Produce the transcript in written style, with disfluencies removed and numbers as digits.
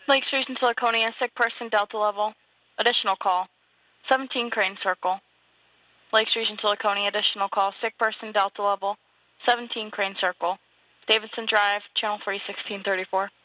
Lakes Region to Laconia, sick person, Delta level. Additional call, 17 Crane Circle. Lakes Region to Laconia, additional call, sick person, Delta level, 17 Crane Circle. Davidson Drive, channel 3, 1634.